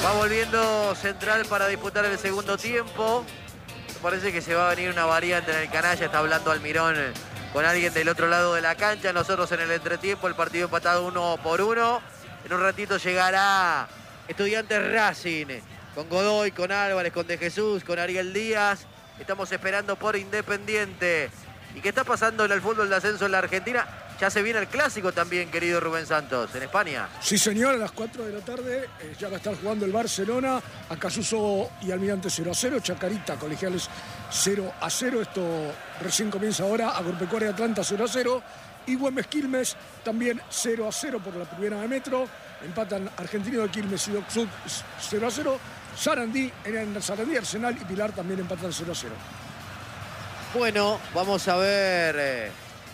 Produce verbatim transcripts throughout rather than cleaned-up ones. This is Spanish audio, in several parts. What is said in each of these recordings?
Va volviendo Central para disputar el segundo tiempo. Parece que se va a venir una variante en el canalla. Está hablando Almirón con alguien del otro lado de la cancha. Nosotros en el entretiempo, el partido empatado uno por uno. En un ratito llegará Estudiantes Racing, con Godoy, con Álvarez, con De Jesús, con Ariel Díaz. Estamos esperando por Independiente. ¿Y qué está pasando en el fútbol de ascenso en la Argentina? Ya se viene el clásico también, querido Rubén Santos, en España. Sí, señor, a las cuatro de la tarde eh, ya va a estar jugando el Barcelona, Acasuso y Almirante cero a cero, Chacarita, Colegiales cero a cero. Esto recién comienza ahora, Agropecuaria Atlanta cero a cero. Y Güemes Quilmes también cero a cero por la primera de Metro. Empatan Argentino de Quilmes y Doc Sud cero a cero. Sarandí, en Sarandí, Arsenal y Pilar también empatan cero a cero. Bueno, vamos a ver eh,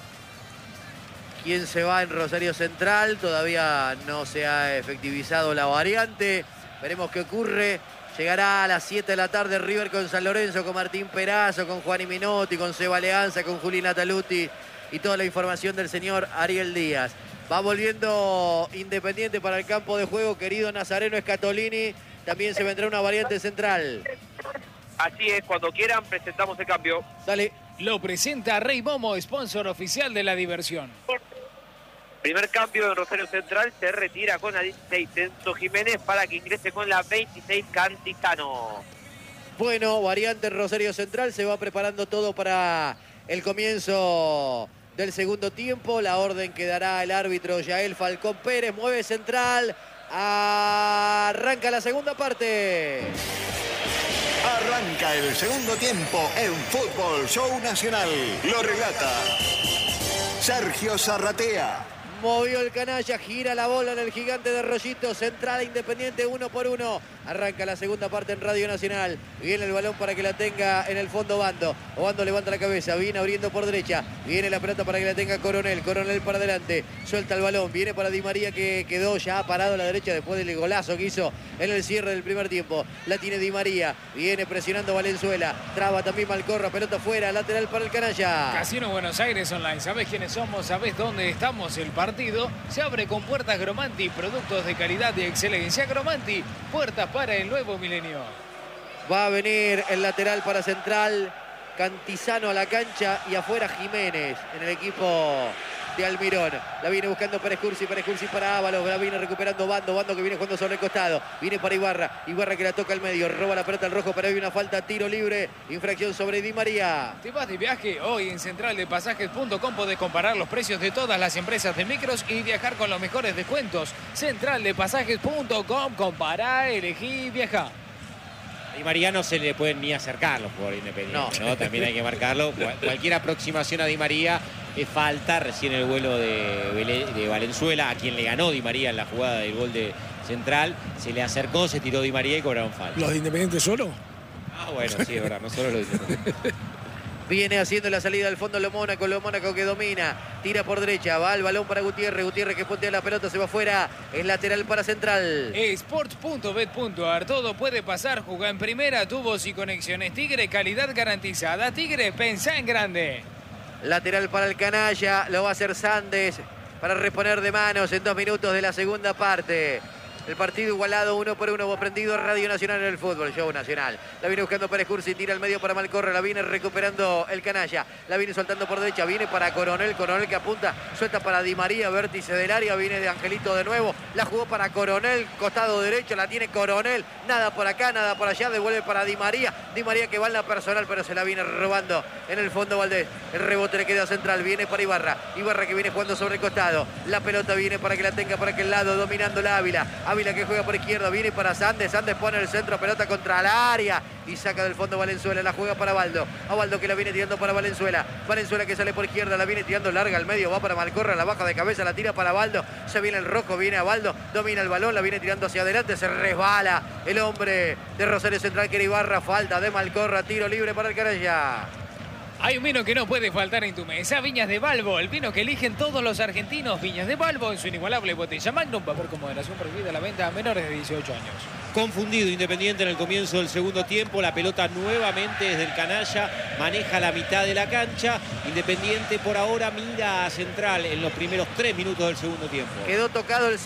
quién se va en Rosario Central. Todavía no se ha efectivizado la variante. Veremos qué ocurre. Llegará a las siete de la tarde River con San Lorenzo, con Martín Perazo, con Juan Minotti, con Seba Leanza, con Juli Nataluti y toda la información del señor Ariel Díaz. Va volviendo Independiente para el campo de juego, querido Nazareno Scatolini. También se vendrá una variante central. Así es, cuando quieran presentamos el cambio. Dale. Lo presenta Rey Momo, sponsor oficial de la diversión. Primer cambio en Rosario Central, se retira con la dieciséis Tenzo Jiménez para que ingrese con la veintiséis Cantizano. Bueno, variante en Rosario Central, se va preparando todo para el comienzo del segundo tiempo. La orden que dará el árbitro Yael Falcón Pérez. Mueve Central. Arranca la segunda parte. Arranca el segundo tiempo en Fútbol Show Nacional. Lo relata Sergio Zarratea. Movió el canalla, gira la bola en el gigante de Rollito. Central Independiente uno por uno. Arranca la segunda parte en Radio Nacional. Viene el balón para que la tenga en el fondo Bando. Obando levanta la cabeza, viene abriendo por derecha. Viene la pelota para que la tenga Coronel. Coronel para adelante. Suelta el balón. Viene para Di María, que quedó ya parado a la derecha después del golazo que hizo en el cierre del primer tiempo. La tiene Di María. Viene presionando Valenzuela. Traba también Malcorra. Pelota fuera. Lateral para el canalla. Casino Buenos Aires Online. ¿Sabés quiénes somos? ¿Sabés dónde estamos? El partido se abre con puertas Gromanti. Productos de calidad y excelencia. Gromanti. Puertas para el nuevo milenio. Va a venir el lateral para Central. Cantizano a la cancha y afuera Jiménez en el equipo de Almirón. La viene buscando Pérez Cursi, Pérez Cursi para Ábalos. La viene recuperando Bando, Bando que viene jugando sobre el costado. Viene para Ibarra, Ibarra que la toca al medio. Roba la pelota al rojo, pero hay una falta, tiro libre. Infracción sobre Di María. ¿Te vas de viaje? Hoy en central de pasajes punto com podés comparar los precios de todas las empresas de micros y viajar con los mejores descuentos. central de pasajes punto com, compará, elegí, viaja. Di María no se le pueden ni acercar los jugadores independientes, ¿no? ¿no? También hay que marcarlo. Cualquier aproximación a Di María es falta. Recién el vuelo de, de Valenzuela, a quien le ganó Di María en la jugada del gol de Central, se le acercó, se tiró Di María y cobraron falta. ¿Los de Independiente solo? Ah, bueno, sí, es verdad, no solo los de Independiente. Viene haciendo la salida al fondo lo Mónaco, lo Mónaco que domina, tira por derecha, va el balón para Gutiérrez, Gutiérrez que puntea la pelota, se va afuera, es lateral para Central. Sports punto bet punto ar, todo puede pasar, juega en primera, tubos y conexiones Tigre, calidad garantizada. Tigre, pensá en grande. Lateral para el canalla, lo va a hacer Sandes para reponer de manos en dos minutos de la segunda parte. El partido igualado uno por uno, vos prendido Radio Nacional en el fútbol, Show Nacional. La viene buscando Pérez Cursi, tira al medio para Malcorra, la viene recuperando el canalla. La viene soltando por derecha, viene para Coronel, Coronel que apunta, suelta para Di María, vértice del área, viene de Angelito de nuevo. La jugó para Coronel, costado derecho, la tiene Coronel. Nada por acá, nada por allá, devuelve para Di María. Di María que va en la personal, pero se la viene robando en el fondo Valdés. El rebote le queda Central, viene para Ibarra. Ibarra que viene jugando sobre el costado. La pelota viene para que la tenga por aquel lado, dominando la Ávila. Ávila que juega por izquierda, viene para Sandes, Sandes pone el centro, pelota contra el área y saca del fondo Valenzuela, la juega para Baldo, a Baldo que la viene tirando para Valenzuela, Valenzuela que sale por izquierda, la viene tirando larga al medio, va para Malcorra, la baja de cabeza, la tira para Baldo, se viene el rojo, viene a Baldo, domina el balón, la viene tirando hacia adelante, se resbala el hombre de Rosario Central que era Ibarra, falta de Malcorra, tiro libre para el canalla. Hay un vino que no puede faltar en tu mesa, Viñas de Balbo, el vino que eligen todos los argentinos. Viñas de Balbo en su inigualable botella Magnum, papel con moderación, prohibida la venta a menores de dieciocho años. Confundido Independiente en el comienzo del segundo tiempo, la pelota nuevamente desde el canalla, maneja la mitad de la cancha. Independiente por ahora mira a Central en los primeros tres minutos del segundo tiempo. Quedó tocado el